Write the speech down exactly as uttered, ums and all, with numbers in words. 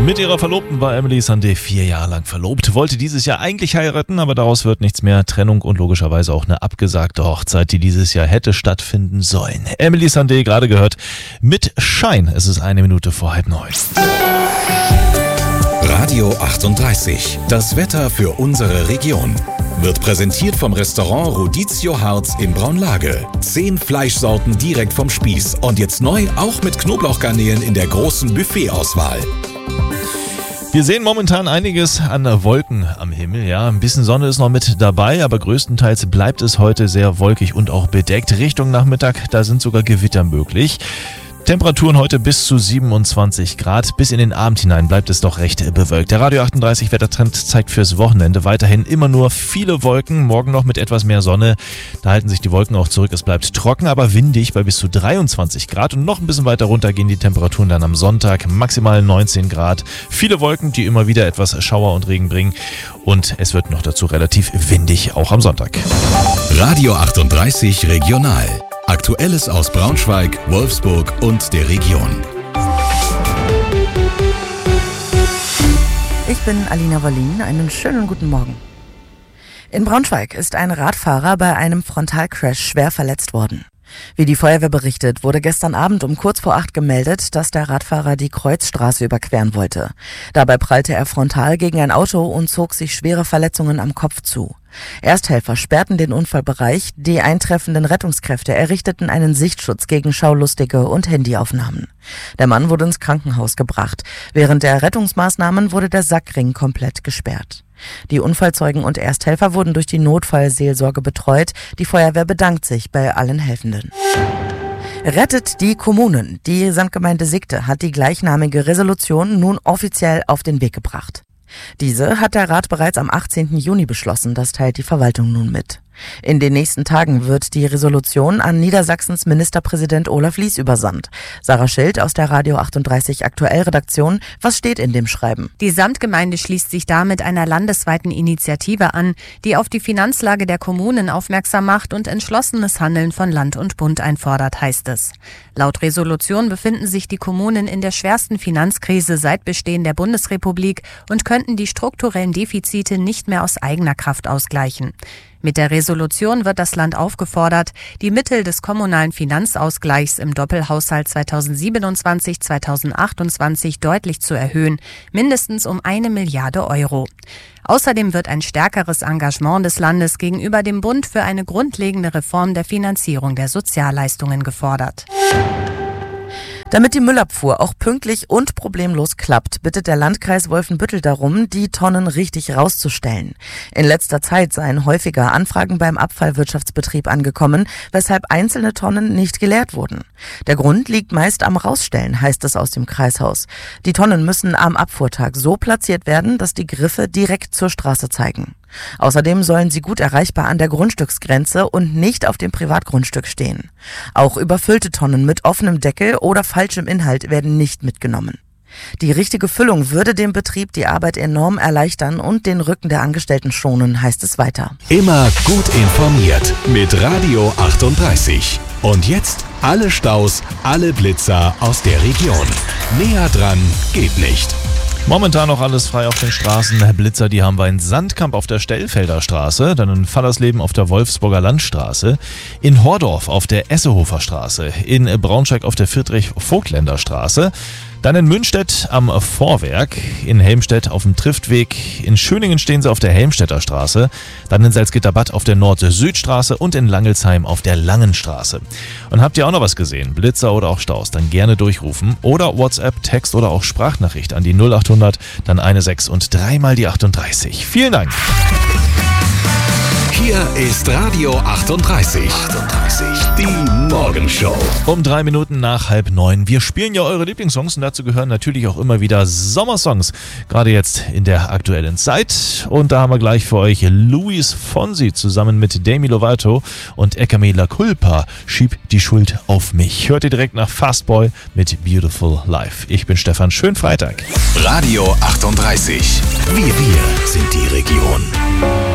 Mit ihrer Verlobten war Emily Sandé vier Jahre lang verlobt, wollte dieses Jahr eigentlich heiraten, aber daraus wird nichts mehr. Trennung und logischerweise auch eine abgesagte Hochzeit, die dieses Jahr hätte stattfinden sollen. Emily Sandé, gerade gehört, mit Schein. Es ist eine Minute vor halb neun. Radio achtunddreißig, das Wetter für unsere Region. Wird präsentiert vom Restaurant Rodizio Harz in Braunlage. Zehn Fleischsorten direkt vom Spieß und jetzt neu auch mit Knoblauchgarnelen in der großen Buffetauswahl. Wir sehen momentan einiges an Wolken am Himmel. Ja, ein bisschen Sonne ist noch mit dabei, aber größtenteils bleibt es heute sehr wolkig und auch bedeckt. Richtung Nachmittag, da sind sogar Gewitter möglich. Temperaturen heute bis zu siebenundzwanzig Grad. Bis in den Abend hinein bleibt es doch recht bewölkt. Der Radio achtunddreißig Wettertrend zeigt fürs Wochenende weiterhin immer nur viele Wolken. Morgen noch mit etwas mehr Sonne. Da halten sich die Wolken auch zurück. Es bleibt trocken, aber windig bei bis zu dreiundzwanzig Grad. Und noch ein bisschen weiter runter gehen die Temperaturen dann am Sonntag. Maximal neunzehn Grad. Viele Wolken, die immer wieder etwas Schauer und Regen bringen. Und es wird noch dazu relativ windig, auch am Sonntag. Radio achtunddreißig Regional. Aktuelles aus Braunschweig, Wolfsburg und der Region. Ich bin Alina Wallin. Einen schönen guten Morgen. In Braunschweig ist ein Radfahrer bei einem Frontalcrash schwer verletzt worden. Wie die Feuerwehr berichtet, wurde gestern Abend um kurz vor acht gemeldet, dass der Radfahrer die Kreuzstraße überqueren wollte. Dabei prallte er frontal gegen ein Auto und zog sich schwere Verletzungen am Kopf zu. Ersthelfer sperrten den Unfallbereich, die eintreffenden Rettungskräfte errichteten einen Sichtschutz gegen Schaulustige und Handyaufnahmen. Der Mann wurde ins Krankenhaus gebracht. Während der Rettungsmaßnahmen wurde der Sackring komplett gesperrt. Die Unfallzeugen und Ersthelfer wurden durch die Notfallseelsorge betreut. Die Feuerwehr bedankt sich bei allen Helfenden. Rettet die Kommunen. Die Samtgemeinde Sigte hat die gleichnamige Resolution nun offiziell auf den Weg gebracht. Diese hat der Rat bereits am achtzehnten Juni beschlossen, das teilt die Verwaltung nun mit. In den nächsten Tagen wird die Resolution an Niedersachsens Ministerpräsident Olaf Lies übersandt. Sarah Schild aus der Radio achtunddreißig Aktuell-Redaktion. Was steht in dem Schreiben? Die Samtgemeinde schließt sich damit einer landesweiten Initiative an, die auf die Finanzlage der Kommunen aufmerksam macht und entschlossenes Handeln von Land und Bund einfordert, heißt es. Laut Resolution befinden sich die Kommunen in der schwersten Finanzkrise seit Bestehen der Bundesrepublik und könnten die strukturellen Defizite nicht mehr aus eigener Kraft ausgleichen. Mit der Resolution wird das Land aufgefordert, die Mittel des kommunalen Finanzausgleichs im Doppelhaushalt zweitausendsiebenundzwanzig zweitausendachtundzwanzig deutlich zu erhöhen, mindestens um eine Milliarde Euro. Außerdem wird ein stärkeres Engagement des Landes gegenüber dem Bund für eine grundlegende Reform der Finanzierung der Sozialleistungen gefordert. Damit die Müllabfuhr auch pünktlich und problemlos klappt, bittet der Landkreis Wolfenbüttel darum, die Tonnen richtig rauszustellen. In letzter Zeit seien häufiger Anfragen beim Abfallwirtschaftsbetrieb angekommen, weshalb einzelne Tonnen nicht geleert wurden. Der Grund liegt meist am Rausstellen, heißt es aus dem Kreishaus. Die Tonnen müssen am Abfuhrtag so platziert werden, dass die Griffe direkt zur Straße zeigen. Außerdem sollen sie gut erreichbar an der Grundstücksgrenze und nicht auf dem Privatgrundstück stehen. Auch überfüllte Tonnen mit offenem Deckel oder falschem Inhalt werden nicht mitgenommen. Die richtige Füllung würde dem Betrieb die Arbeit enorm erleichtern und den Rücken der Angestellten schonen, heißt es weiter. Immer gut informiert mit Radio achtunddreißig. Und jetzt alle Staus, alle Blitzer aus der Region. Näher dran geht nicht. Momentan noch alles frei auf den Straßen. Blitzer, die haben wir in Sandkamp auf der Stellfelder Straße, dann in Fallersleben auf der Wolfsburger Landstraße, in Hordorf auf der Essehofer Straße, in Braunschweig auf der Friedrich-Vogtländer Straße, dann in Münstedt am Vorwerk, in Helmstedt auf dem Triftweg, in Schöningen stehen sie auf der Helmstedter Straße, dann in Salzgitterbad auf der Nord-Süd-Straße und in Langelsheim auf der Langenstraße. Und habt ihr auch noch was gesehen, Blitzer oder auch Staus, dann gerne durchrufen oder WhatsApp, Text oder auch Sprachnachricht an die null achthundert, dann eine sechs und dreimal die achtunddreißig. Vielen Dank. Hier ist Radio achtunddreißig. achtunddreißig, die Morgenshow. Um drei Minuten nach halb neun. Wir spielen ja eure Lieblingssongs und dazu gehören natürlich auch immer wieder Sommersongs. Gerade jetzt in der aktuellen Zeit. Und da haben wir gleich für euch Luis Fonsi zusammen mit Demi Lovato und Ekame La Culpa. Schieb die Schuld auf mich. Hört ihr direkt nach Fastboy mit Beautiful Life. Ich bin Stefan. Schönen Freitag. Radio achtunddreißig. Wir, wir sind die Region.